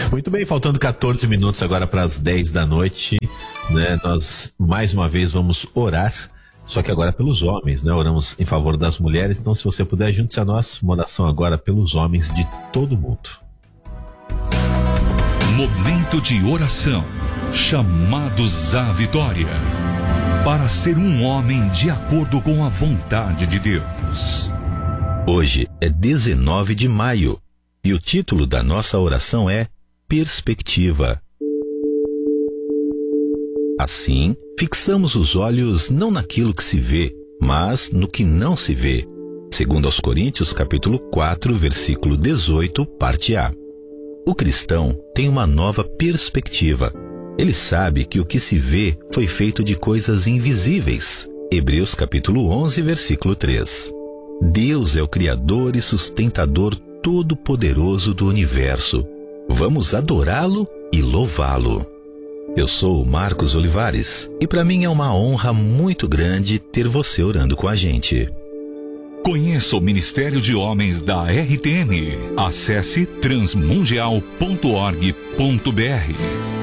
Muito bem, faltando 14 minutos agora para as 10 da noite, né? Nós mais uma vez vamos orar, só que agora pelos homens, né? Oramos em favor das mulheres, então se você puder, junte-se a nós, uma oração agora pelos homens de todo mundo. Momento de oração, chamados à vitória, para ser um homem de acordo com a vontade de Deus. Hoje é 19 de maio e o título da nossa oração é Perspectiva. Assim, fixamos os olhos não naquilo que se vê, mas no que não se vê. Segundo aos Coríntios, capítulo 4, versículo 18, parte A. O cristão tem uma nova perspectiva. Ele sabe que o que se vê foi feito de coisas invisíveis. Hebreus capítulo 11, versículo 3. Deus é o Criador e sustentador todo-poderoso do universo. Vamos adorá-lo e louvá-lo. Eu sou o Marcos Olivares e para mim é uma honra muito grande ter você orando com a gente. Conheça o Ministério de Homens da RTM. Acesse transmundial.org.br.